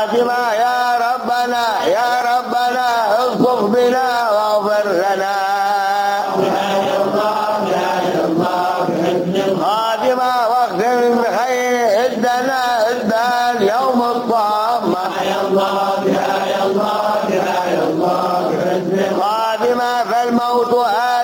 خاتمة يا ربنا يا ربنا الطف بنا واغفر لنا. خاتمة واختم بخير ادنا ادى اليوم الطامة. خاتمة فالموت